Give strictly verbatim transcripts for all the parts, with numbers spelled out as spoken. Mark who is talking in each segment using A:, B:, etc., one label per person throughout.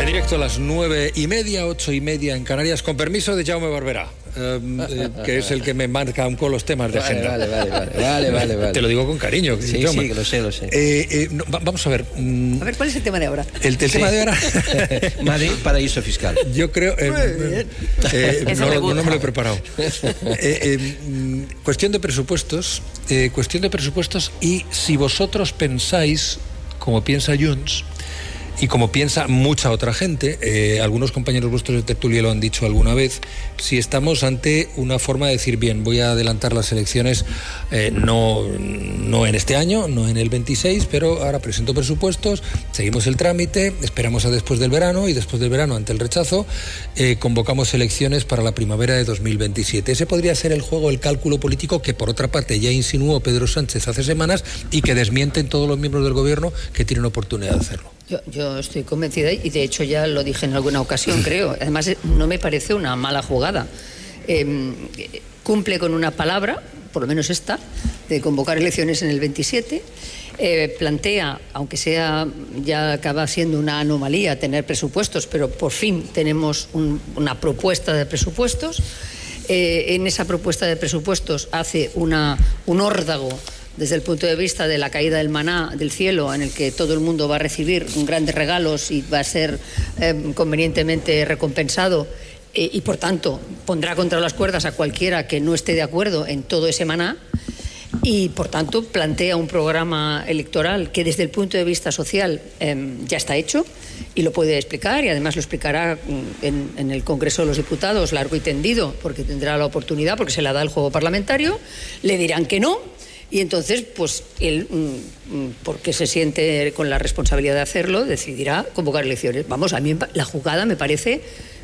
A: En directo a las nueve y media, ocho y media en Canarias, con permiso de Jaume Barberá, eh, eh, que es el que me marca un poco los temas de agenda.
B: Vale, vale, vale, vale, vale, vale.
A: Te lo digo con cariño.
B: Sí,
A: Jaume.
B: sí, que lo sé, lo sé.
A: Eh, eh, no, va, vamos a ver. Mm,
C: a ver, ¿cuál es el tema de ahora?
A: El, el
B: sí.
A: tema de ahora.
B: Madrid, paraíso fiscal.
A: Yo creo. Eh, eh, no, me no me lo he preparado. Eh, eh, cuestión de presupuestos. Eh, cuestión de presupuestos y si vosotros pensáis, como piensa Junts, y como piensa mucha otra gente, eh, algunos compañeros vuestros de tertulia lo han dicho alguna vez, si estamos ante una forma de decir, bien, voy a adelantar las elecciones, eh, no, no en este año, no en el veintiséis, pero ahora presento presupuestos, seguimos el trámite, esperamos a después del verano, y después del verano, ante el rechazo, eh, convocamos elecciones para la primavera de dos mil veintisiete. Ese podría ser el juego, el cálculo político que, por otra parte, ya insinuó Pedro Sánchez hace semanas y que desmienten todos los miembros del gobierno que tienen oportunidad de hacerlo.
C: Yo, yo estoy convencida, y de hecho ya lo dije en alguna ocasión, creo. Además, no me parece una mala jugada. Eh, cumple con una palabra, por lo menos esta, de convocar elecciones en el veintisiete. Eh, plantea, aunque sea, ya acaba siendo una anomalía tener presupuestos, pero por fin tenemos un, una propuesta de presupuestos. Eh, en esa propuesta de presupuestos hace una, un órdago desde el punto de vista de la caída del maná del cielo, en el que todo el mundo va a recibir grandes regalos y va a ser eh, convenientemente recompensado, eh, y por tanto pondrá contra las cuerdas a cualquiera que no esté de acuerdo en todo ese maná, y por tanto plantea un programa electoral que desde el punto de vista social eh, ya está hecho y lo puede explicar, y además lo explicará en, en el Congreso de los Diputados largo y tendido, porque tendrá la oportunidad, porque se la da el juego parlamentario. Le dirán que no, y entonces, pues él, porque se siente con la responsabilidad de hacerlo, decidirá convocar elecciones. Vamos, a mí la jugada me parece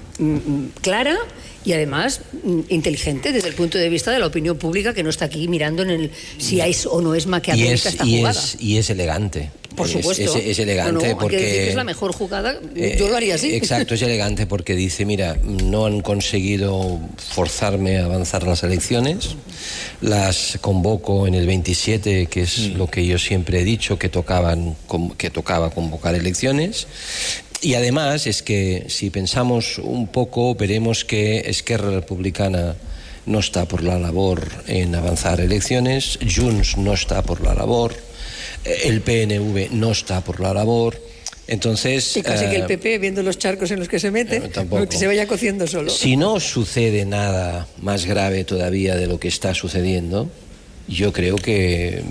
C: clara y además inteligente desde el punto de vista de la opinión pública, que no está aquí mirando en el si es o no es maquiavélica
B: y es,
C: esta
B: y
C: jugada.
B: Es, y es elegante.
C: Por supuesto.
B: Es, es, es elegante
C: no, no,
B: porque...
C: Hay que decir que es la mejor jugada, eh, yo lo haría así.
B: Exacto, es elegante porque dice, mira, no han conseguido forzarme a avanzar las elecciones, las convoco en el veintisiete, que es mm. lo que yo siempre he dicho, que, tocaban, que tocaba convocar elecciones. Y además es que si pensamos un poco, veremos que Esquerra Republicana no está por la labor en avanzar elecciones, Junts no está por la labor, el P N V no está por la labor. Entonces,
C: y casi
B: eh,
C: que el P P, viendo los charcos en los que se mete,
B: eh,
C: que se vaya cociendo solo.
B: Si no sucede nada más grave todavía de lo que está sucediendo, yo creo que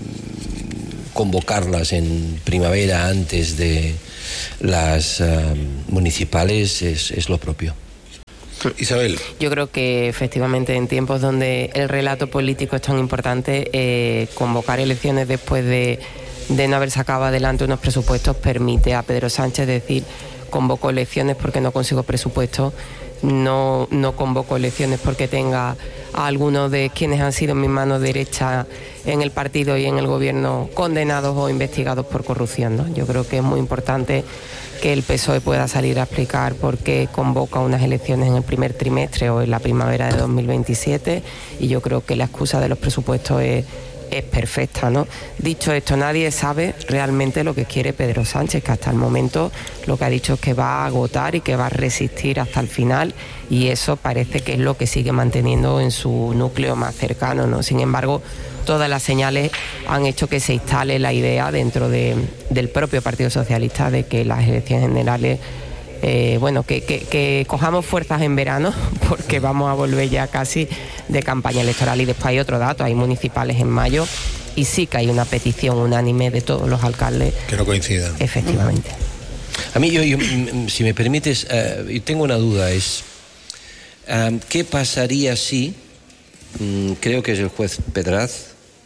B: convocarlas en primavera antes de las uh, municipales es, es lo propio.
A: Isabel.
D: Yo creo que efectivamente en tiempos donde el relato político es tan importante, eh, convocar elecciones después de, de no haber sacado adelante unos presupuestos permite a Pedro Sánchez decir: convoco elecciones porque no consigo presupuestos, no, no convoco elecciones porque tenga a algunos de quienes han sido mis manos derechas en el partido y en el gobierno condenados o investigados por corrupción, ¿no? Yo creo que es muy importante que el P S O E pueda salir a explicar por qué convoca unas elecciones en el primer trimestre o en la primavera de dos mil veintisiete, y yo creo que la excusa de los presupuestos es, es perfecta, ¿no? Dicho esto, nadie sabe realmente lo que quiere Pedro Sánchez, que hasta el momento lo que ha dicho es que va a agotar y que va a resistir hasta el final, y eso parece que es lo que sigue manteniendo en su núcleo más cercano, ¿no? Sin embargo, todas las señales han hecho que se instale la idea dentro de, del propio Partido Socialista de que las elecciones generales, eh, bueno, que, que, que cojamos fuerzas en verano, porque vamos a volver ya casi de campaña electoral. Y después hay otro dato, hay municipales en mayo, y sí que hay una petición unánime de todos los alcaldes.
A: Que no coincidan.
D: Efectivamente.
B: A mí, yo, yo si me permites, uh, yo tengo una duda, es uh, ¿qué pasaría si, um, creo que es el juez Pedraz,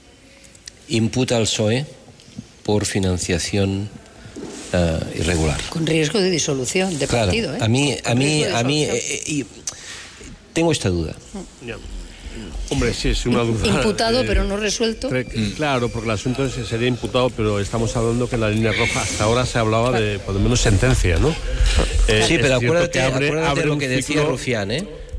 B: imputa al P S O E por financiación uh, irregular?
C: Con riesgo de disolución de
B: claro,
C: partido, ¿eh?
B: A mí, a mí, a mí eh, eh, tengo esta duda.
E: Ya. Hombre, sí, es una duda.
C: Imputado,
E: eh,
C: pero no resuelto.
E: Claro, porque el asunto es que sería imputado, pero estamos hablando que en la línea roja hasta ahora se hablaba de, por lo menos, sentencia, ¿no?
B: Eh, sí, pero acuérdate,
E: abre,
B: acuérdate
E: abre
B: lo que decía
E: ciclo,
B: Rufián, ¿eh?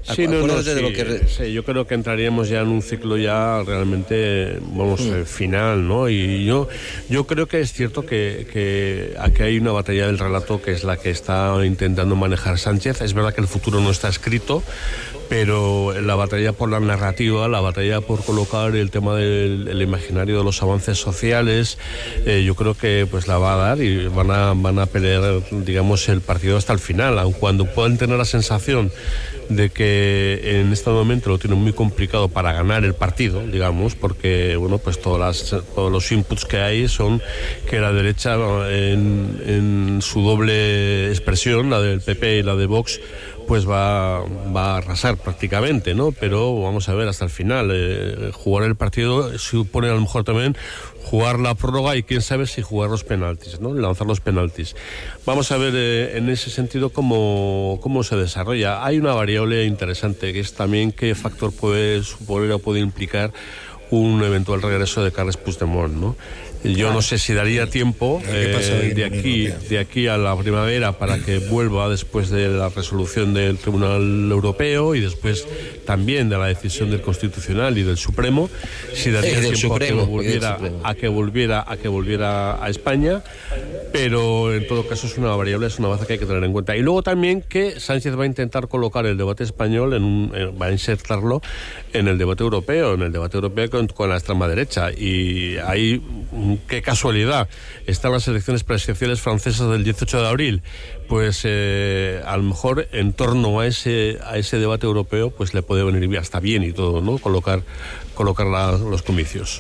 E: Sí, no, no, sí, de lo que... sí, yo creo que entraríamos ya en un ciclo ya realmente, vamos, mm. eh, final, ¿no? Y yo, yo creo que es cierto que, que aquí hay una batalla del relato que es la que está intentando manejar Sánchez. Es verdad que el futuro no está escrito, pero la batalla por la narrativa, la batalla por colocar el tema del el imaginario de los avances sociales, eh, yo creo que pues la va a dar y van a, van a pelear, digamos, el partido hasta el final, aun cuando puedan tener la sensación de que en este momento lo tienen muy complicado para ganar el partido, digamos, porque bueno, pues todas las, todos los inputs que hay son que la derecha en, en su doble expresión, la del P P y la de Vox, pues va, va a arrasar prácticamente, ¿no? Pero vamos a ver hasta el final. Eh, jugar el partido supone a lo mejor también jugar la prórroga y quién sabe si jugar los penaltis, ¿no? Lanzar los penaltis. Vamos a ver eh, en ese sentido cómo, cómo se desarrolla. Hay una variable interesante que es también qué factor puede suponer o puede implicar un eventual regreso de Carles Puigdemont, ¿no? Yo no sé si daría tiempo eh, de aquí de aquí a la primavera para que vuelva después de la resolución del Tribunal Europeo y después también de la decisión del Constitucional y del Supremo, si daría tiempo Supremo, a que volviera a que volviera a que volviera a España, pero en todo caso es una variable, es una baza que hay que tener en cuenta. Y luego también que Sánchez va a intentar colocar el debate español en un, en, va a insertarlo en el debate europeo, en el debate europeo con, con la extrema derecha, y ahí qué casualidad, están las elecciones presidenciales francesas del dieciocho de abril, pues eh, a lo mejor en torno a ese a ese debate europeo pues le puede venir bien, hasta bien y todo, ¿no? Colocar, colocar la, los comicios.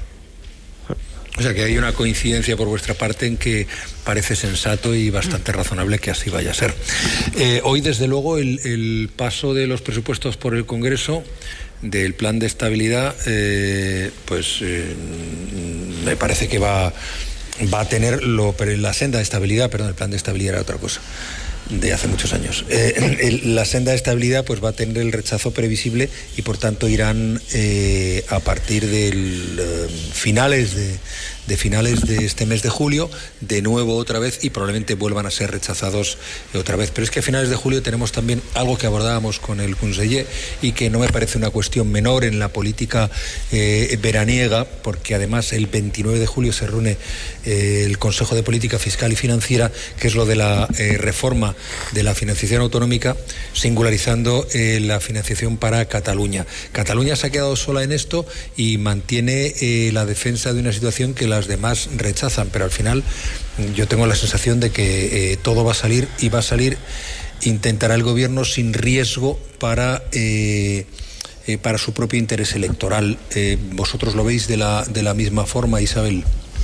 A: O sea que hay una coincidencia por vuestra parte en que parece sensato y bastante razonable que así vaya a ser. Eh, hoy, desde luego, el, el paso de los presupuestos por el Congreso, del plan de estabilidad, eh, pues eh, me parece que va, va a tener lo, pero la senda de estabilidad, perdón, el plan de estabilidad era otra cosa, de hace muchos años. Eh, el, la senda de estabilidad pues va a tener el rechazo previsible y por tanto irán eh, a partir de eh, finales de, de finales de este mes de julio, de nuevo otra vez, y probablemente vuelvan a ser rechazados otra vez. Pero es que a finales de julio tenemos también algo que abordábamos con el conseller y que no me parece una cuestión menor en la política eh, veraniega, porque además el veintinueve de julio se reúne eh, el Consejo de Política Fiscal y Financiera, que es lo de la eh, reforma de la financiación autonómica, singularizando eh, la financiación para Cataluña. Cataluña se ha quedado sola en esto y mantiene eh, la defensa de una situación que las demás rechazan, pero al final yo tengo la sensación de que eh, todo va a salir y va a salir, intentará el gobierno sin riesgo para eh, eh, para su propio interés electoral. Eh, ¿Vosotros lo veis de la, de la misma forma, Isabel?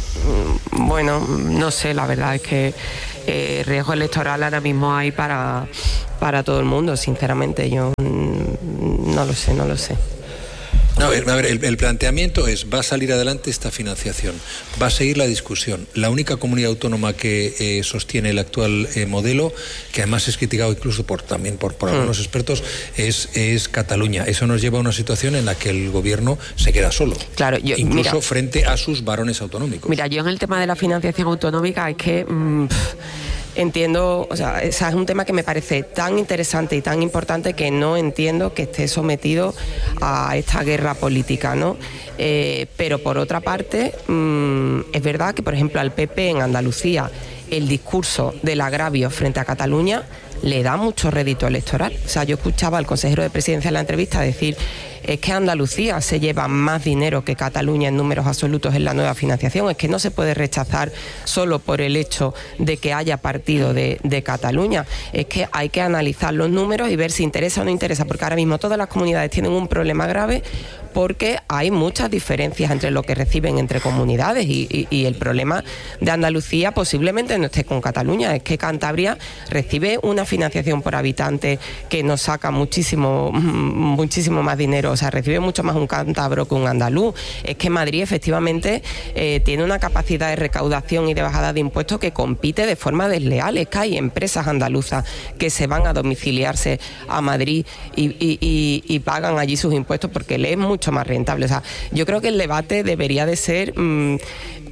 D: Bueno, no sé, la verdad es que eh, riesgo electoral ahora mismo hay para, para todo el mundo, sinceramente. Yo mm, no lo sé, no lo sé.
A: No, a ver, a ver el, el planteamiento es, va a salir adelante esta financiación, va a seguir la discusión. La única comunidad autónoma que eh, sostiene el actual eh, modelo, que además es criticado incluso por también por, por algunos mm. expertos, es, es Cataluña. Eso nos lleva a una situación en la que el gobierno se queda solo,
D: claro, yo,
A: incluso
D: mira,
A: frente a sus varones autonómicos.
D: Mira, yo en el tema de la financiación autonómica es que... Mmm, entiendo, o sea, es un tema que me parece tan interesante y tan importante que no entiendo que esté sometido a esta guerra política, ¿no? Eh, pero por otra parte, mmm, es verdad que, por ejemplo, al P P en Andalucía el discurso del agravio frente a Cataluña le da mucho rédito electoral. O sea, yo escuchaba al consejero de Presidencia en la entrevista decir, es que Andalucía se lleva más dinero que Cataluña en números absolutos en la nueva financiación, es que no se puede rechazar solo por el hecho de que haya partido de, de Cataluña, es que hay que analizar los números y ver si interesa o no interesa, porque ahora mismo todas las comunidades tienen un problema grave porque hay muchas diferencias entre lo que reciben entre comunidades y, y, y el problema de Andalucía posiblemente no esté con Cataluña, es que Cantabria recibe una financiación por habitante que nos saca muchísimo, muchísimo más dinero, o sea, recibe mucho más un cántabro que un andaluz. Es que Madrid efectivamente eh, tiene una capacidad de recaudación y de bajada de impuestos que compite de forma desleal. Es que hay empresas andaluzas que se van a domiciliarse a Madrid y, y, y, y pagan allí sus impuestos porque les es mucho más rentable. O sea, yo creo que el debate debería de ser... Mmm,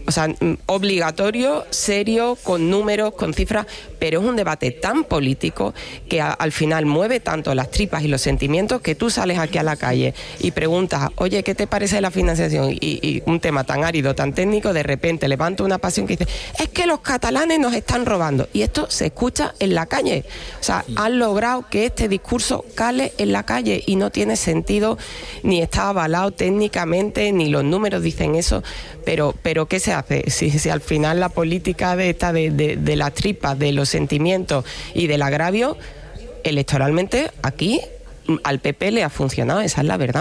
D: o sea, obligatorio, serio, con números, con cifras, pero es un debate tan político que a, al final mueve tanto las tripas y los sentimientos que tú sales aquí a la calle y preguntas, oye, ¿qué te parece la financiación? Y, y un tema tan árido, tan técnico, de repente levanta una pasión que dice, es que los catalanes nos están robando. Y esto se escucha en la calle. O sea, han logrado que este discurso cale en la calle y no tiene sentido, ni está avalado técnicamente, ni los números dicen eso. Pero, pero ¿qué se hace? Si, si al final la política de esta de, de, de las tripas, de los sentimientos y del agravio, electoralmente aquí al P P le ha funcionado, esa es la verdad.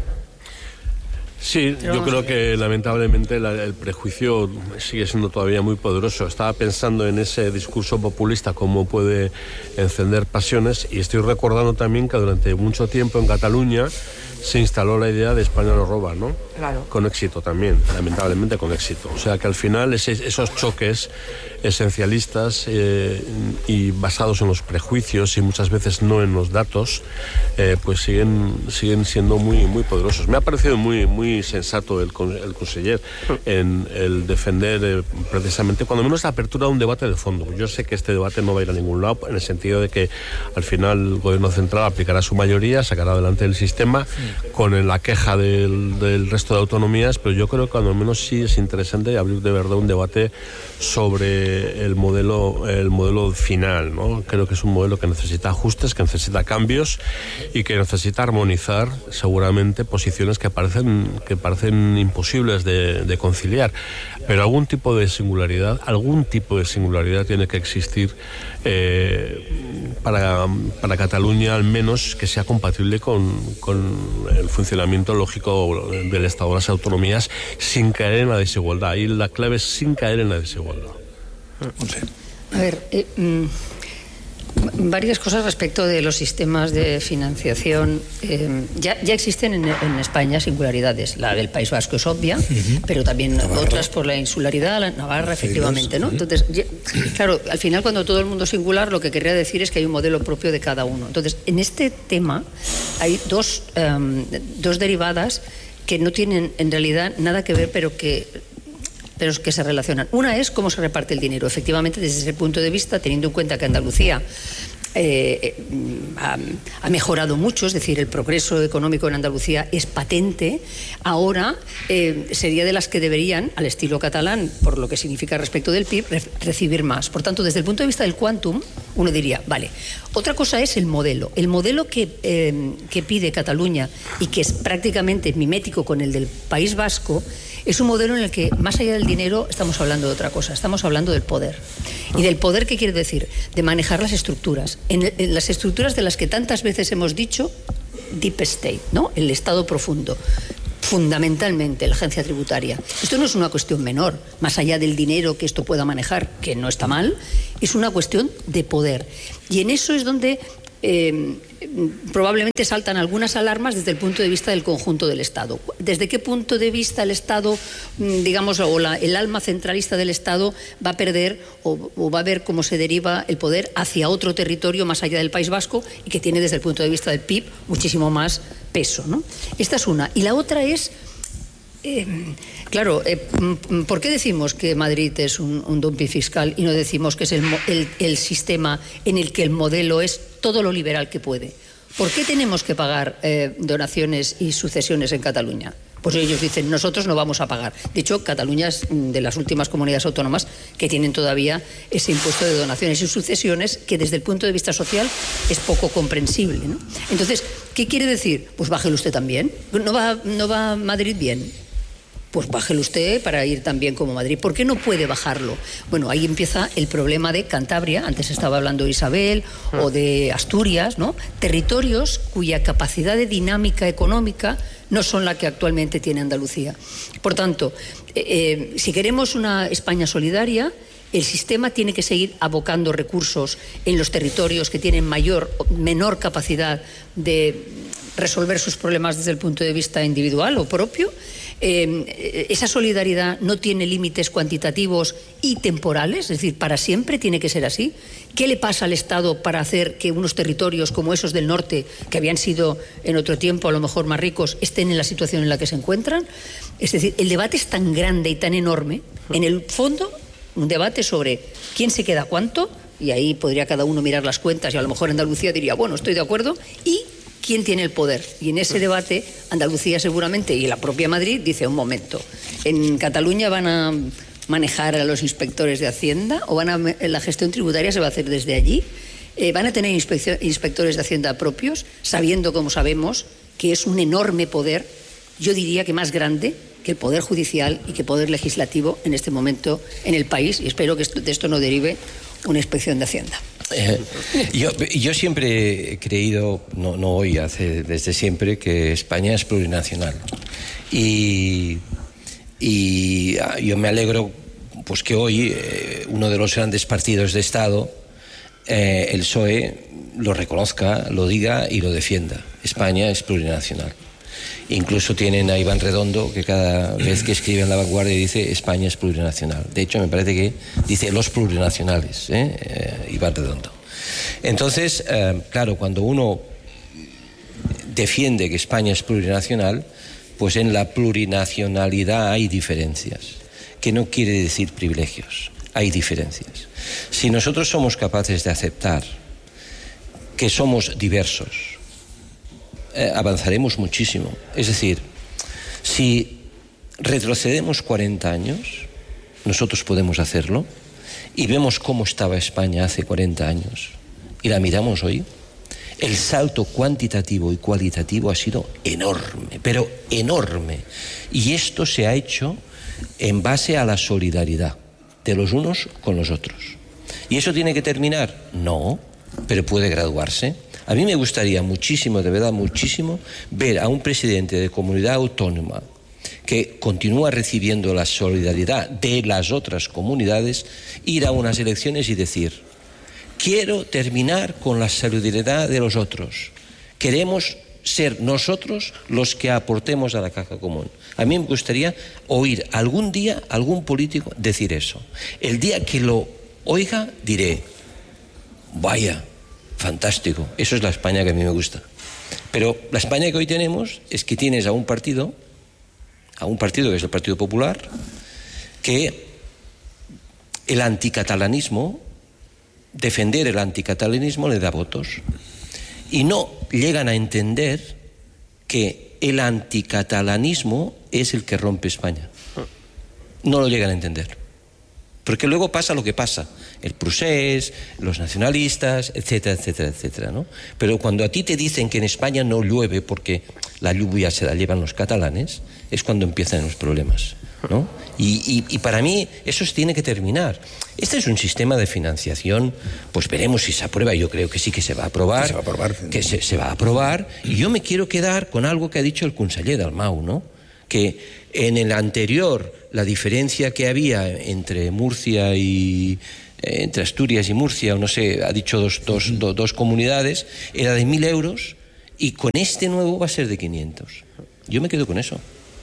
E: Sí, yo creo que lamentablemente la, el prejuicio sigue siendo todavía muy poderoso. Estaba pensando en ese discurso populista, cómo puede encender pasiones, y estoy recordando también que durante mucho tiempo en Cataluña se instaló la idea de España nos roba, ¿no?
D: Claro.
E: Con éxito también, lamentablemente con éxito. O sea que al final ese, esos choques esencialistas eh, y basados en los prejuicios y muchas veces no en los datos, eh, pues siguen siguen siendo muy muy poderosos. Me ha parecido muy muy sensato el, el conseller en el defender eh, precisamente, cuando menos, la apertura de un debate de fondo. Yo sé que este debate no va a ir a ningún lado, en el sentido de que al final el gobierno central aplicará su mayoría, sacará adelante el sistema con la queja del, del resto de autonomías, pero yo creo que cuando menos sí es interesante abrir de verdad un debate sobre el modelo el modelo final, ¿no? Creo que es un modelo que necesita ajustes, que necesita cambios y que necesita armonizar seguramente posiciones que parecen que parecen imposibles de, de conciliar, pero algún tipo de singularidad algún tipo de singularidad tiene que existir eh, para, para Cataluña, al menos que sea compatible con, con el funcionamiento lógico del Estado de las autonomías, sin caer en la desigualdad. Y la clave es sin caer en la desigualdad.
C: A ver, eh, mm, varias cosas respecto de los sistemas de financiación. Eh, ya, ya existen en, en España singularidades. La del País Vasco es obvia, uh-huh. pero también Navarra. Otras por la insularidad, la Navarra, efectivamente, ¿no? Entonces, ya, claro, al final, cuando todo el mundo es singular, lo que querría decir es que hay un modelo propio de cada uno. Entonces, en este tema hay dos, um, dos derivadas que no tienen en realidad nada que ver, pero que pero que se relacionan. Una es cómo se reparte el dinero. Efectivamente, desde ese punto de vista, teniendo en cuenta que Andalucía eh, ha, ha mejorado mucho, es decir, el progreso económico en Andalucía es patente, ahora eh, sería de las que deberían, al estilo catalán, por lo que significa respecto del P I B, re recibir más. Por tanto, desde el punto de vista del quantum, uno diría, vale. Otra cosa es el modelo. El modelo que, eh, que pide Cataluña y que es prácticamente mimético con el del País Vasco, es un modelo en el que, más allá del dinero, estamos hablando de otra cosa, estamos hablando del poder. ¿Y del poder qué quiere decir? De manejar las estructuras. En, en las estructuras de las que tantas veces hemos dicho, deep state, ¿no? El Estado profundo. Fundamentalmente la agencia tributaria. Esto no es una cuestión menor, más allá del dinero que esto pueda manejar, que no está mal, es una cuestión de poder. Y en eso es donde eh, probablemente saltan algunas alarmas desde el punto de vista del conjunto del Estado. ¿Desde qué punto de vista el Estado, digamos, o la, el alma centralista del Estado va a perder o, o va a ver cómo se deriva el poder hacia otro territorio más allá del País Vasco y que tiene desde el punto de vista del P I B muchísimo más peso, ¿no? Esta es una. Y la otra es, eh, claro, eh, ¿por qué decimos que Madrid es un, un dumping fiscal y no decimos que es el, el, el sistema en el que el modelo es todo lo liberal que puede? ¿Por qué tenemos que pagar eh, donaciones y sucesiones en Cataluña? Pues ellos dicen, nosotros no vamos a pagar. De hecho, Cataluña es de las últimas comunidades autónomas que tienen todavía ese impuesto de donaciones y sucesiones que desde el punto de vista social es poco comprensible, ¿no? Entonces, ¿qué quiere decir? Pues bájelo usted también. ¿No va, no va Madrid bien? Pues bájelo usted para ir tan bien como Madrid. ¿Por qué no puede bajarlo? Bueno, ahí empieza el problema de Cantabria, antes estaba hablando Isabel, o de Asturias, ¿no? Territorios cuya capacidad de dinámica económica no son la que actualmente tiene Andalucía. Por tanto, eh, eh, si queremos una España solidaria, el sistema tiene que seguir abocando recursos en los territorios que tienen mayor o menor capacidad de resolver sus problemas desde el punto de vista individual o propio, Eh, ¿Esa solidaridad no tiene límites cuantitativos y temporales? Es decir, ¿para siempre tiene que ser así? ¿Qué le pasa al Estado para hacer que unos territorios como esos del norte, que habían sido en otro tiempo a lo mejor más ricos, estén en la situación en la que se encuentran? Es decir, el debate es tan grande y tan enorme. En el fondo, un debate sobre quién se queda cuánto, y ahí podría cada uno mirar las cuentas y a lo mejor Andalucía diría, bueno, estoy de acuerdo, y quién tiene el poder. Y en ese debate Andalucía seguramente y la propia Madrid dice, un momento, ¿en Cataluña van a manejar a los inspectores de Hacienda o van a, la gestión tributaria se va a hacer desde allí? Eh, ¿Van a tener inspectores de Hacienda propios, sabiendo, como sabemos, que es un enorme poder, yo diría que más grande que el poder judicial y que el poder legislativo en este momento en el país? Y espero que esto, de esto no derive una inspección de Hacienda.
B: Eh, yo, yo siempre he creído, no, no hoy, hace, desde siempre, que España es plurinacional. Y, y yo me alegro pues que hoy eh, uno de los grandes partidos de Estado, eh, el P S O E, lo reconozca, lo diga y lo defienda. España es plurinacional. Incluso tienen a Iván Redondo, que cada vez que escribe en La Vanguardia dice España es plurinacional. De hecho, me parece que dice los plurinacionales, ¿eh? Eh, Iván Redondo. Entonces, eh, claro, cuando uno defiende que España es plurinacional, pues en la plurinacionalidad hay diferencias, que no quiere decir privilegios, hay diferencias. Si nosotros somos capaces de aceptar que somos diversos, Eh, avanzaremos muchísimo. Es decir, si retrocedemos cuarenta años, nosotros podemos hacerlo, y vemos cómo estaba España hace cuarenta años, y la miramos hoy, el salto cuantitativo y cualitativo ha sido enorme, pero enorme. Y esto se ha hecho en base a la solidaridad de los unos con los otros. ¿Y eso tiene que terminar? No, pero puede graduarse. A mí me gustaría muchísimo, de verdad muchísimo, ver a un presidente de comunidad autónoma que continúa recibiendo la solidaridad de las otras comunidades, ir a unas elecciones y decir, quiero terminar con la solidaridad de los otros, queremos ser nosotros los que aportemos a la caja común. A mí me gustaría oír algún día algún político decir eso. El día que lo oiga diré, vaya, fantástico, eso es la España que a mí me gusta. Pero la España que hoy tenemos es que tienes a un partido, a un partido que es el Partido Popular, que el anticatalanismo, defender el anticatalanismo le da votos. Y no llegan a entender que el anticatalanismo es el que rompe España. No lo llegan a entender. Porque luego pasa lo que pasa, el procés, los nacionalistas, etcétera, etcétera, etcétera, ¿no? Pero cuando a ti te dicen que en España no llueve porque la lluvia se la llevan los catalanes, es cuando empiezan los problemas, ¿no? Y, y, y para mí eso se tiene que terminar. Este es un sistema de financiación, pues veremos si se aprueba, yo creo que sí que se va a aprobar, que se va a aprobar, que se, se va a aprobar, y yo me quiero quedar con algo que ha dicho el conseller Dalmau, ¿no? Que en el anterior la diferencia que había entre Murcia y eh, entre Asturias y Murcia, o no sé, ha dicho dos, dos, do, dos comunidades, era de mil euros, y con este nuevo va a ser de quinientos. Yo me quedo con eso.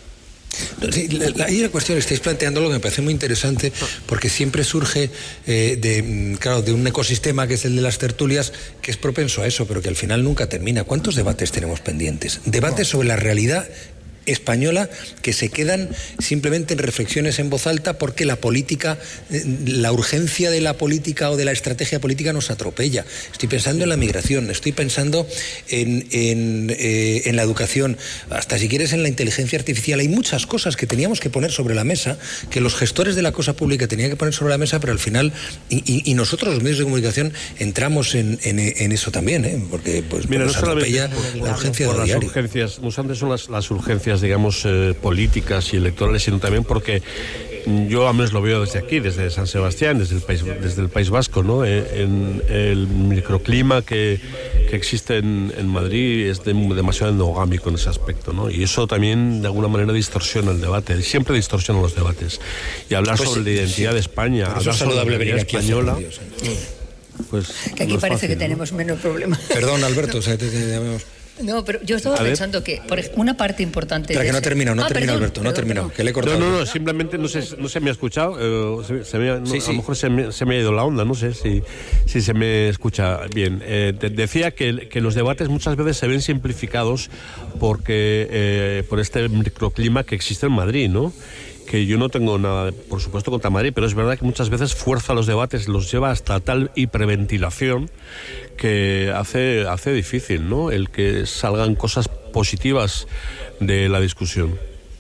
A: Sí, la, ahí la cuestión, estáis planteando algo que me parece muy interesante, porque siempre surge eh, de, claro, de un ecosistema que es el de las tertulias, que es propenso a eso, pero que al final nunca termina. ¿Cuántos debates tenemos pendientes? Debates sobre la realidad española que se quedan simplemente en reflexiones en voz alta porque la política, la urgencia de la política o de la estrategia política nos atropella. Estoy pensando en la migración, estoy pensando en, en, eh, en la educación, hasta si quieres en la inteligencia artificial. Hay muchas cosas que teníamos que poner sobre la mesa, que los gestores de la cosa pública tenían que poner sobre la mesa, pero al final, y, y, y nosotros los medios de comunicación entramos en, en, en eso también, ¿eh? Porque pues,
E: Mira,
A: nos
E: no
A: atropella
E: por,
A: la urgencia
E: por
A: de
E: las
A: diario.
E: urgencias, no solamente son las, las urgencias, digamos, eh, políticas y electorales, sino también porque yo al menos lo veo desde aquí, desde San Sebastián, desde el País, desde el País Vasco, ¿no? En, en el microclima que, que existe en, en Madrid es de, demasiado endogámico en ese aspecto, ¿no? Y eso también de alguna manera distorsiona el debate, siempre distorsiona los debates. Y hablar pues sobre sí, la identidad sí. de España,
A: Por
E: hablar sobre la identidad española,
A: pues
C: que aquí
E: no
C: parece
E: fácil,
C: que
E: ¿no?
C: tenemos menos problemas.
A: Perdón, Alberto, o sea, te, te, te,
C: No, pero yo estaba pensando que por ejemplo, una parte importante.
A: Pero
C: de
A: que no
C: ese...
A: termino, no
C: ah,
A: termino,
C: perdón,
A: Alberto, no
C: perdón,
A: termino,
C: perdón.
A: que le he cortado.
E: No, no, no, simplemente no sé, no se me ha escuchado, eh, se, se me ha, no, sí, sí. A lo mejor se me, se me ha ido la onda, no sé si, si se me escucha bien. Eh, te, decía que, que los debates muchas veces se ven simplificados porque eh, por este microclima que existe en Madrid, ¿no? Que yo no tengo nada, por supuesto, contra Madrid, pero es verdad que muchas veces fuerza los debates, los lleva hasta tal hiperventilación que hace, hace difícil, ¿no?, el que salgan cosas positivas de la discusión.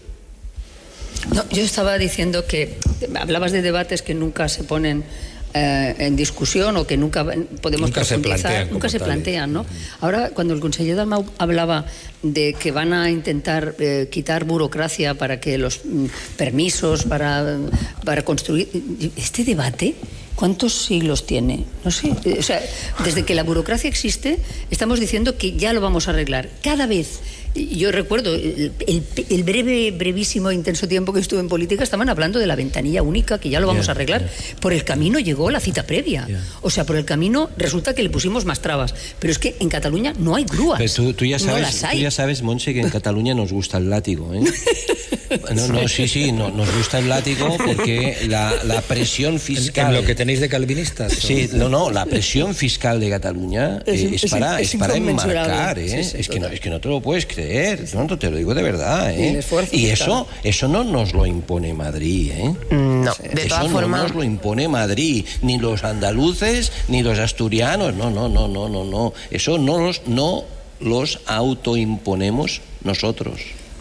C: No, yo estaba diciendo que hablabas de debates que nunca se ponen eh, en discusión o que nunca podemos
A: nunca se plantean,
C: nunca se plantean, ¿no? Ahora, cuando el conseller Dalmau hablaba de que van a intentar eh, quitar burocracia para que los mm, permisos para, para construir este debate, ¿cuántos siglos tiene? No sé, o sea, desde que la burocracia existe, estamos diciendo que ya lo vamos a arreglar. Cada vez, yo recuerdo, el, el, el breve, brevísimo, intenso tiempo que estuve en política, estaban hablando de la ventanilla única, que ya lo vamos yeah, a arreglar. Yeah. Por el camino llegó la cita previa. Yeah. O sea, por el camino resulta que le pusimos más trabas. Pero es que en Cataluña no hay grúas.
B: Pero tú, tú, ya sabes,
C: no las hay.
B: Tú ya sabes, Montse, que en Cataluña nos gusta el látigo, ¿eh? No, no, sí, sí, no, nos gusta el látigo porque la, la presión fiscal...
A: ¿En lo que tenéis de calvinistas?
B: Sí, no, no, la presión fiscal de Cataluña es, eh, es, es para, es, es para enmarcar, ¿eh? Sí, sí, es, que no, es que no te lo puedes creer, no, no te lo digo de verdad, ¿eh? Y eso, eso no nos lo impone Madrid, ¿eh?
D: No, de
B: eso
D: todas
B: no
D: formas...
B: nos lo impone Madrid, ni los andaluces, ni los asturianos, no, no, no, no, no, no. Eso no los, no los autoimponemos nosotros.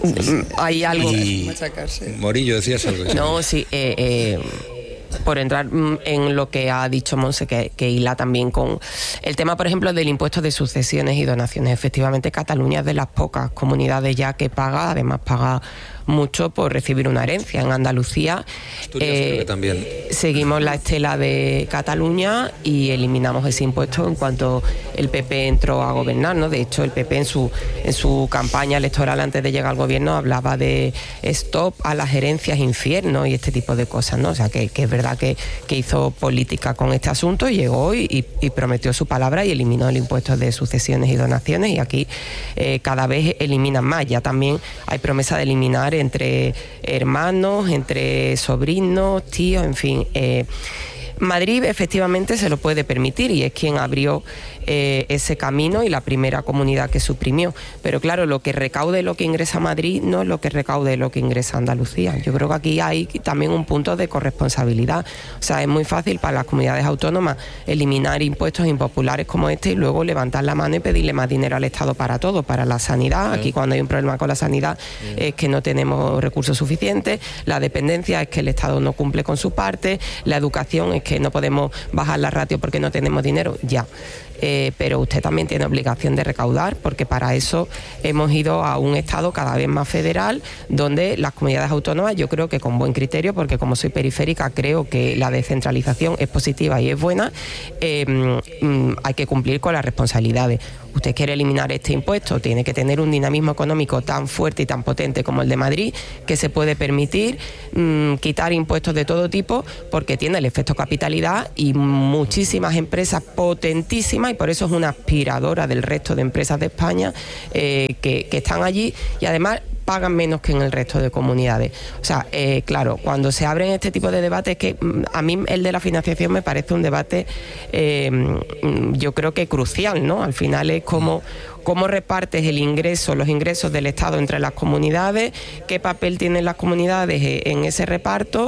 D: Hay algo.
B: Y...
A: Morillo, decías algo.
D: No, sí, eh, eh, por entrar en lo que ha dicho Monse, que, que hila también con el tema, por ejemplo, del impuesto de sucesiones y donaciones. Efectivamente, Cataluña es de las pocas comunidades ya que paga, además paga mucho por recibir una herencia. En Andalucía eh,
A: también.
D: seguimos la estela de Cataluña y eliminamos ese impuesto en cuanto el P P entró a gobernar, ¿no? De hecho, el P P en su en su campaña electoral antes de llegar al gobierno hablaba de stop a las herencias infierno y este tipo de cosas, ¿no? O sea, que, que es verdad que, que hizo política con este asunto y llegó y, y, y prometió su palabra y eliminó el impuesto de sucesiones y donaciones, y aquí eh, cada vez eliminan más. Ya también hay promesa de eliminar entre hermanos, entre sobrinos, tíos, en fin. Eh, Madrid efectivamente se lo puede permitir y es quien abrió eh, ese camino y la primera comunidad que suprimió. Pero claro, lo que recaude lo que ingresa a Madrid no es lo que recaude lo que ingresa a Andalucía. Yo creo que aquí hay también un punto de corresponsabilidad. O sea, es muy fácil para las comunidades autónomas eliminar impuestos impopulares como este y luego levantar la mano y pedirle más dinero al Estado para todo, para la sanidad. Aquí cuando hay un problema con la sanidad es que no tenemos recursos suficientes, la dependencia es que el Estado no cumple con su parte, la educación es que no podemos bajar la ratio porque no tenemos dinero, ya. Eh, pero usted también tiene obligación de recaudar, porque para eso hemos ido a un Estado cada vez más federal, donde las comunidades autónomas, yo creo que con buen criterio, porque como soy periférica creo que la descentralización es positiva y es buena, eh, mm, hay que cumplir con las responsabilidades. Usted quiere eliminar este impuesto, tiene que tener un dinamismo económico tan fuerte y tan potente como el de Madrid, que se puede permitir mmm, quitar impuestos de todo tipo, porque tiene el efecto capitalidad y muchísimas empresas potentísimas, y por eso es una aspiradora del resto de empresas de España eh, que, que están allí, y además pagan menos que en el resto de comunidades. O sea, eh, claro, cuando se abren este tipo de debates, que a mí el de la financiación me parece un debate, eh, yo creo que crucial, ¿no? Al final es como cómo repartes el ingreso, los ingresos del Estado entre las comunidades, qué papel tienen las comunidades en ese reparto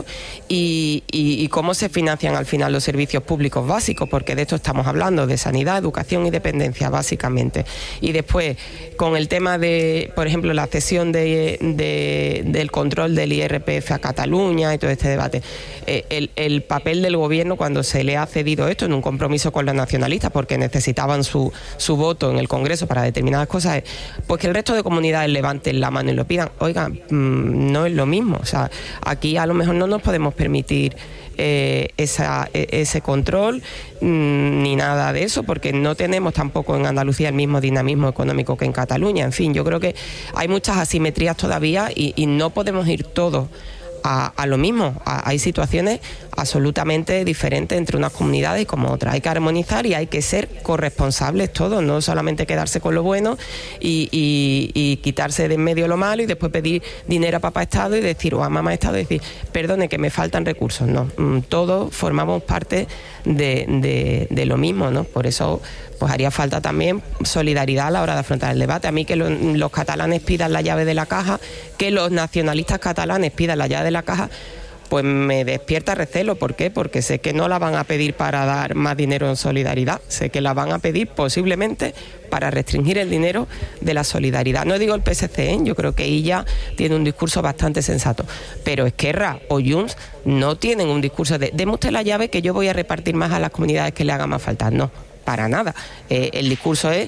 D: y, y, y cómo se financian al final los servicios públicos básicos, porque de esto estamos hablando, de sanidad, educación y dependencia, básicamente. Y después, con el tema de, por ejemplo, la cesión de, de, del control del I R P F a Cataluña y todo este debate, eh, el, el papel del gobierno cuando se le ha cedido esto en un compromiso con los nacionalistas, porque necesitaban su, su voto en el Congreso para determinadas cosas, pues que el resto de comunidades levanten la mano y lo pidan. Oiga, mmm, no es lo mismo. O sea, aquí a lo mejor no nos podemos permitir eh, esa, ese control mmm, ni nada de eso, porque no tenemos tampoco en Andalucía el mismo dinamismo económico que en Cataluña. En fin, yo creo que hay muchas asimetrías todavía y, y no podemos ir todos a, a lo mismo. A, hay situaciones absolutamente diferentes entre unas comunidades y como otras. Hay que armonizar y hay que ser corresponsables todos, no solamente quedarse con lo bueno y, y, y quitarse de en medio lo malo y después pedir dinero a papá Estado y decir, o a mamá Estado y decir, perdone que me faltan recursos. No, todos formamos parte de, de, de lo mismo, ¿no? Por eso pues haría falta también solidaridad a la hora de afrontar el debate. A mí que lo, los catalanes pidan la llave de la caja, que los nacionalistas catalanes pidan la llave de la caja, pues me despierta recelo. ¿Por qué? Porque sé que no la van a pedir para dar más dinero en solidaridad, sé que la van a pedir posiblemente para restringir el dinero de la solidaridad. No digo el P S C, ¿eh? Yo creo que ella tiene un discurso bastante sensato, pero Esquerra o Junts no tienen un discurso de deme usted la llave que yo voy a repartir más a las comunidades que le haga más falta. No, para nada. Eh, el discurso es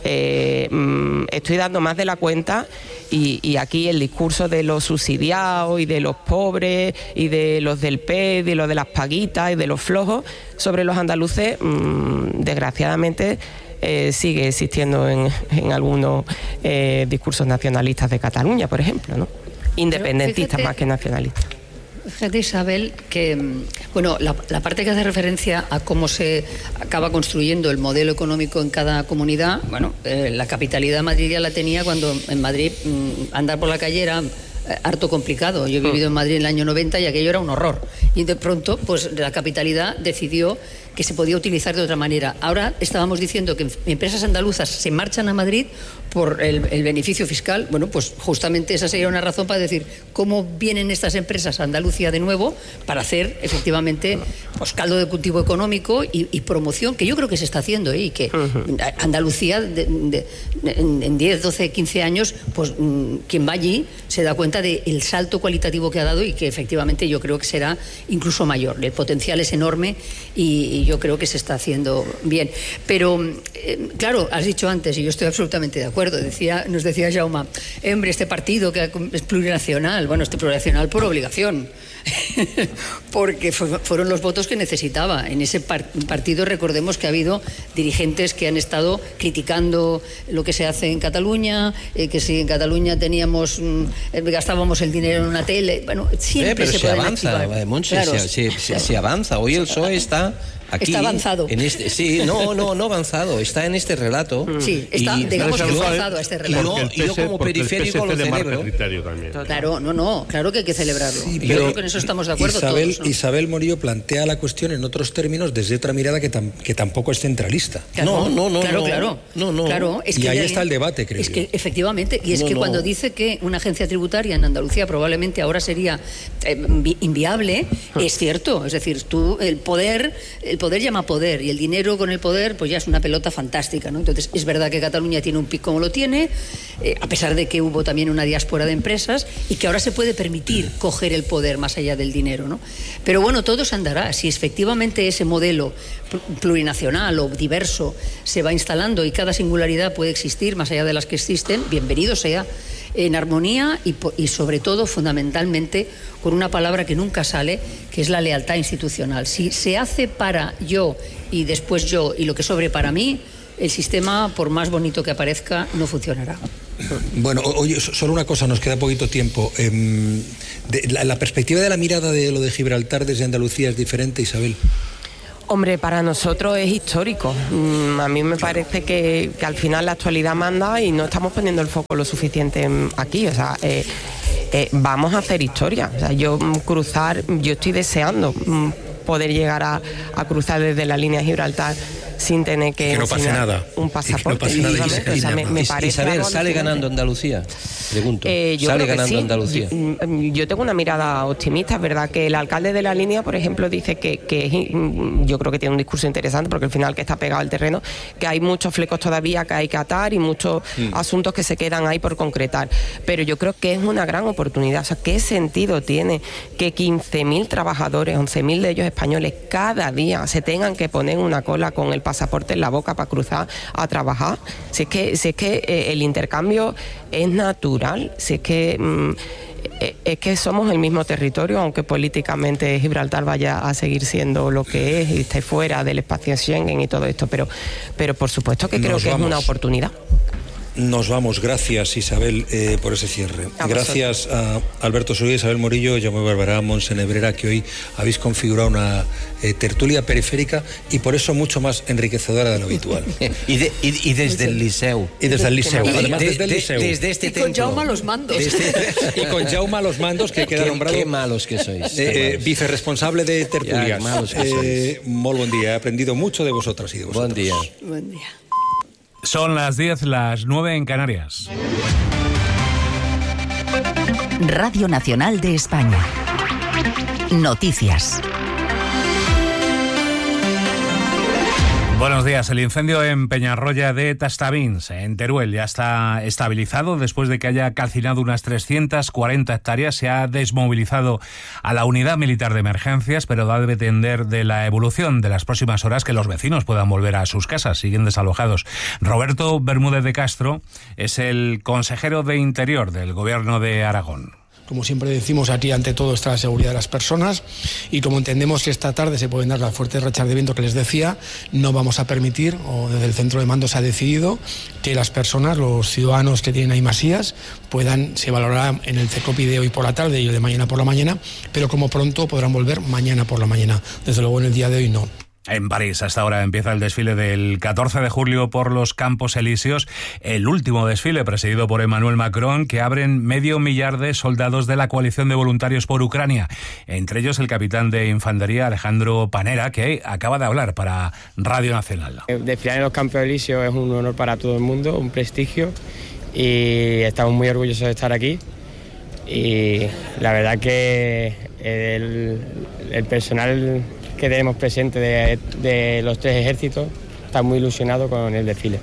D: Eh, estoy dando más de la cuenta y, y aquí el discurso de los subsidiados y de los pobres y de los del P E D y los de las paguitas y de los flojos sobre los andaluces, mmm, desgraciadamente eh, sigue existiendo en, en algunos eh, discursos nacionalistas de Cataluña, por ejemplo, ¿no? Independentistas fíjate, más que nacionalistas.
C: Fíjate, Isabel, que bueno, la, la parte que hace referencia a cómo se acaba construyendo el modelo económico en cada comunidad, bueno, eh, la capitalidad de Madrid ya la tenía cuando en Madrid mmm, andar por la calle era eh, harto complicado. Yo he vivido en Madrid en el año noventa y aquello era un horror. Y de pronto, pues la capitalidad decidió que se podía utilizar de otra manera. Ahora estábamos diciendo que empresas andaluzas se marchan a Madrid por el, el beneficio fiscal. Bueno, pues justamente esa sería una razón para decir cómo vienen estas empresas a Andalucía de nuevo para hacer efectivamente pues caldo de cultivo económico y, y promoción, que yo creo que se está haciendo, ¿eh? Y que Andalucía de, de, de, en diez, doce, quince años, pues quien va allí se da cuenta del salto cualitativo que ha dado y que efectivamente yo creo que será incluso mayor. El potencial es enorme y, y yo creo que se está haciendo bien. Pero, eh, claro, has dicho antes, y yo estoy absolutamente de acuerdo, decía, nos decía Jaume, hombre, este partido que es plurinacional, bueno, este plurinacional por obligación, porque fue, fueron los votos que necesitaba. En ese par partido recordemos que ha habido dirigentes que han estado criticando lo que se hace en Cataluña, eh, que si en Cataluña teníamos mm, gastábamos el dinero en una tele, bueno, siempre
B: eh, pero
C: se,
B: se avanza, Montse,
C: claro,
B: se, se, se, se avanza. Hoy el P S O E está aquí,
C: está avanzado.
B: En este, sí, no, no, no avanzado, está en este relato.
C: Sí, está, y, digamos que está avanzado a este relato.
B: Y yo, yo como periférico lo celebro.
C: Claro, no, no, claro que hay que celebrarlo. Sí, yo creo que en eso estamos de acuerdo
A: Isabel,
C: todos, ¿no?
A: Isabel Morillo plantea la cuestión en otros términos desde otra mirada que, tam, que tampoco es centralista.
C: Claro,
B: no, no, no.
C: Claro,
B: no,
C: claro.
B: No, no.
C: claro es
A: y
C: que
A: ahí
C: de,
A: está el debate, creo
C: Es
A: yo.
C: que efectivamente, y es
B: no,
C: que
B: no.
C: cuando dice que una agencia tributaria en Andalucía probablemente ahora sería eh, inviable, es cierto. Es decir, tú, el poder, el poder llama poder y el dinero con el poder pues ya es una pelota fantástica, ¿no? Entonces es verdad que Cataluña tiene un pico como lo tiene, eh, a pesar de que hubo también una diáspora de empresas y que ahora se puede permitir coger el poder más allá del dinero, ¿no? Pero bueno, todo se andará. Si efectivamente ese modelo plurinacional o diverso se va instalando y cada singularidad puede existir más allá de las que existen, bienvenido sea, en armonía y, y sobre todo fundamentalmente con una palabra que nunca sale, que es la lealtad institucional. Si se hace para yo y después yo y lo que sobre para mí, el sistema, por más bonito que aparezca, no funcionará.
A: Bueno, oye, solo una cosa, nos queda poquito tiempo. Eh, de, la, la perspectiva de la mirada de lo de Gibraltar desde Andalucía es diferente, Isabel.
D: Hombre, para nosotros es histórico. A mí me parece que, que al final la actualidad manda y no estamos poniendo el foco lo suficiente aquí. O sea, eh, eh, vamos a hacer historia. O sea, yo cruzar, yo estoy deseando poder llegar a, a cruzar desde la línea de Gibraltar sin tener que,
A: que no pase nada.
D: Un pasaporte.
A: Que no pase nada.
D: O sea, me, me parece
B: Isabel, ¿sale ganando Andalucía? Pregunto.
D: Eh,
B: ¿Sale ganando
D: sí.
B: Andalucía?
D: Yo, yo tengo una mirada optimista, es verdad que el alcalde de la línea, por ejemplo, dice que, que yo creo que tiene un discurso interesante porque al final que está pegado al terreno, que hay muchos flecos todavía que hay que atar y muchos mm. asuntos que se quedan ahí por concretar. Pero yo creo que es una gran oportunidad. O sea, ¿qué sentido tiene que quince mil trabajadores, once mil de ellos españoles, cada día se tengan que poner una cola con el pasaporte en la boca para cruzar a trabajar? Si es que, si es que eh, el intercambio es natural, si es que mmm, es que somos el mismo territorio, aunque políticamente Gibraltar vaya a seguir siendo lo que es y esté fuera del espacio Schengen y todo esto, pero, pero por supuesto que creo Nos que vamos. es una oportunidad.
A: nos vamos. Gracias, Isabel, eh, por ese cierre. A Gracias vosotros. a Alberto Soria, Isabel Morillo, Jaume Barberá, Montse Nebrera, que hoy habéis configurado una eh, tertulia periférica y por eso mucho más enriquecedora de lo habitual.
B: y, de, y, y desde el Liceu.
A: Y desde el Liceu, además de, desde el Liceu.
B: De, desde este
C: y con Jaume a los mandos.
A: Desde, y con Jaume a los mandos, que queda
B: qué,
A: nombrado...
B: Qué malos que sois.
A: Eh, eh, vicerresponsable de tertulias.
B: Ya, malos que
A: eh,
B: sois.
A: Muy buen día, he aprendido mucho de vosotras y de vosotros.
B: Buen día.
C: Buen día.
F: Son las diez, las nueve en Canarias.
G: Radio Nacional de España. Noticias.
F: Buenos días. El incendio en Peñarroya de Tastavins, en Teruel, ya está estabilizado después de que haya calcinado unas trescientas cuarenta hectáreas. Se ha desmovilizado a la unidad militar de emergencias, pero da debe depender de la evolución de las próximas horas que los vecinos puedan volver a sus casas. Siguen desalojados. Roberto Bermúdez de Castro es el consejero de Interior del Gobierno de Aragón.
H: Como siempre decimos, aquí ante todo está la seguridad de las personas y como entendemos que esta tarde se pueden dar las fuertes rachas de viento que les decía, no vamos a permitir, o desde el centro de mando se ha decidido, que las personas, los ciudadanos que tienen ahí masías, puedan, se valorará en el CECOPI de hoy por la tarde y el de mañana por la mañana, pero como pronto podrán volver mañana por la mañana. Desde luego en el día de hoy no.
F: En París, hasta ahora empieza el desfile del catorce de julio por los Campos Elíseos, el último desfile presidido por Emmanuel Macron, que abren medio millar de soldados de la coalición de voluntarios por Ucrania, entre ellos el capitán de infantería Alejandro Panera, que acaba de hablar para Radio Nacional.
I: Desfilar en los Campos Elíseos es un honor para todo el mundo, un prestigio, y estamos muy orgullosos de estar aquí. Y la verdad que el, el personal que tenemos presente de, de los tres ejércitos está muy ilusionado con el desfile.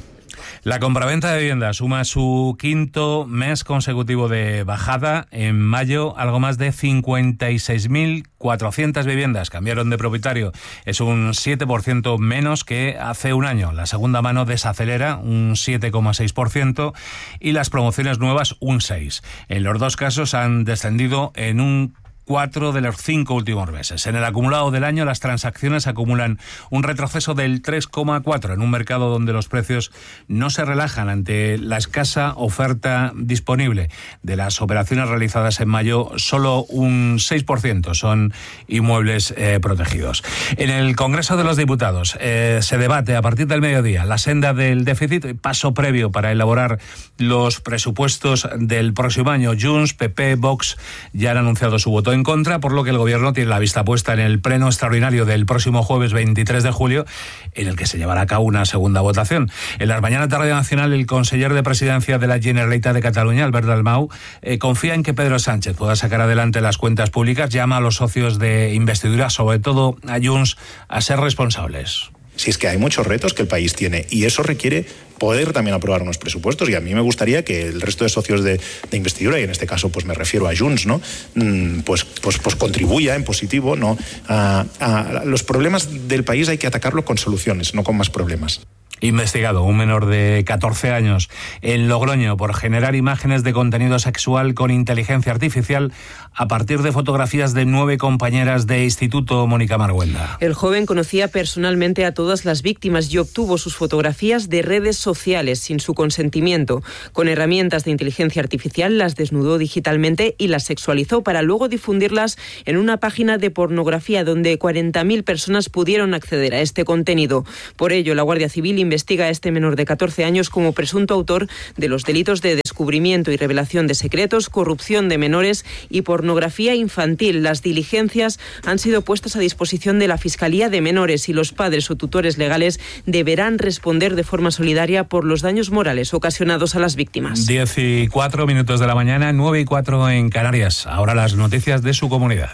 F: La compraventa de viviendas suma su quinto mes consecutivo de bajada. En mayo, algo más de cincuenta y seis mil cuatrocientas viviendas cambiaron de propietario. Es un siete por ciento menos que hace un año. La segunda mano desacelera un siete coma seis por ciento y las promociones nuevas un seis por ciento. En los dos casos han descendido en un cuatro de los cinco últimos meses. En el acumulado del año, las transacciones acumulan un retroceso del tres coma cuatro en un mercado donde los precios no se relajan ante la escasa oferta disponible. De las operaciones realizadas en mayo, solo un seis por ciento son inmuebles eh, protegidos. En el Congreso de los Diputados eh, se debate a partir del mediodía la senda del déficit, paso previo para elaborar los presupuestos del próximo año. Junts, P P, Vox ya han anunciado su voto en contra, por lo que el Gobierno tiene la vista puesta en el pleno extraordinario del próximo jueves veintitrés de julio, en el que se llevará a cabo una segunda votación. En las mañanas de Radio Nacional, el conseller de Presidencia de la Generalitat de Cataluña, Albert Dalmau, eh, confía en que Pedro Sánchez pueda sacar adelante las cuentas públicas. Llama a los socios de investidura, sobre todo a Junts, a ser responsables.
J: Si es que hay muchos retos que el país tiene y eso requiere poder también aprobar unos presupuestos, y a mí me gustaría que el resto de socios de, de investidura, y en este caso pues me refiero a Junts, ¿no? pues, pues, pues contribuya en positivo, ¿no? a, a los problemas del país hay que atacarlo con soluciones, no con más problemas.
F: Investigado un menor de catorce años en Logroño por generar imágenes de contenido sexual con inteligencia artificial a partir de fotografías de nueve compañeras de instituto. Mónica Marguenda.
K: El joven conocía personalmente a todas las víctimas y obtuvo sus fotografías de redes sociales sin su consentimiento. Con herramientas de inteligencia artificial las desnudó digitalmente y las sexualizó para luego difundirlas en una página de pornografía donde cuarenta mil personas pudieron acceder a este contenido. Por ello, la Guardia Civil investiga a este menor de catorce años como presunto autor de los delitos de descubrimiento y revelación de secretos, corrupción de menores y pornografía infantil. Las diligencias han sido puestas a disposición de la Fiscalía de Menores y los padres o tutores legales deberán responder de forma solidaria por los daños morales ocasionados a las víctimas.
F: diez y cuatro minutos de la mañana, nueve y cuatro en Canarias. Ahora las noticias de su comunidad.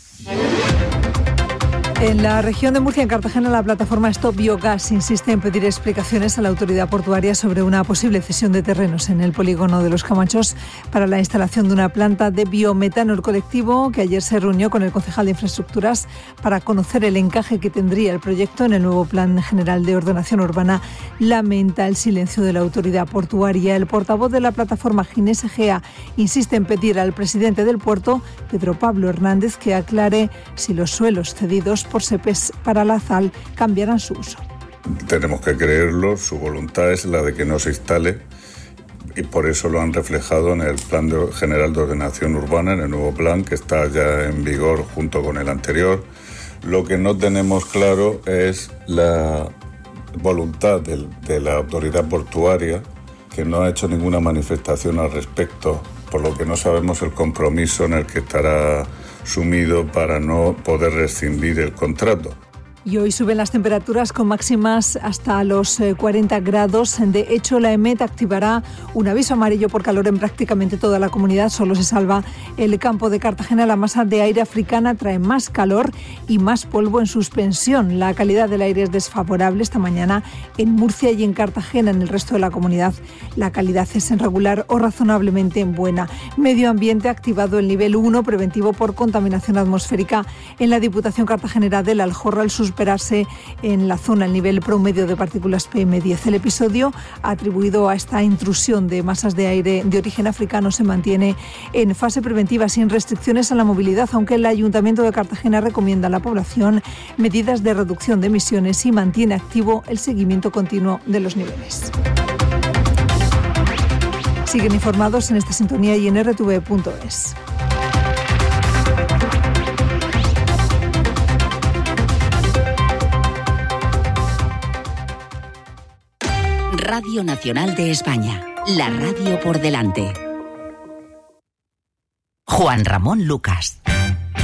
L: En la región de Murcia, en Cartagena, la plataforma Stop Biogas insiste en pedir explicaciones a la autoridad portuaria sobre una posible cesión de terrenos en el polígono de Los Camachos para la instalación de una planta de biometano. El colectivo, que ayer se reunió con el concejal de Infraestructuras para conocer el encaje que tendría el proyecto en el nuevo Plan General de Ordenación Urbana, lamenta el silencio de la autoridad portuaria. El portavoz de la plataforma, Ginés Egea, insiste en pedir al presidente del puerto, Pedro Pablo Hernández, que aclare si los suelos cedidos por Sepes para la Sal cambiarán su uso.
M: tenemos que creerlo, su voluntad es la de que no se instale y por eso lo han reflejado en el Plan de, General de Ordenación Urbana, en el nuevo plan que está ya en vigor junto con el anterior. Lo que no tenemos claro es la voluntad de, de la autoridad portuaria, que no ha hecho ninguna manifestación al respecto, por lo que no sabemos el compromiso en el que estará sumido para no poder rescindir el contrato.
L: Y hoy suben las temperaturas con máximas hasta los cuarenta grados. De hecho, la EMET activará un aviso amarillo por calor en prácticamente toda la comunidad. Solo se salva el campo de Cartagena. La masa de aire africana trae más calor y más polvo en suspensión. La calidad del aire es desfavorable esta mañana en Murcia y en Cartagena. En el resto de la comunidad la calidad es regular o razonablemente buena. Medio Ambiente ha activado el nivel uno preventivo por contaminación atmosférica en la Diputación Cartagenera del Aljorra al superarse en la zona el nivel promedio de partículas P M diez. El episodio atribuido a esta intrusión de masas de aire de origen africano se mantiene en fase preventiva sin restricciones a la movilidad, aunque el Ayuntamiento de Cartagena recomienda a la población medidas de reducción de emisiones y mantiene activo el seguimiento continuo de los niveles. Siguen informados en esta sintonía y en erre te ve punto es.
G: Radio Nacional de España, la radio por delante. Juan Ramón Lucas.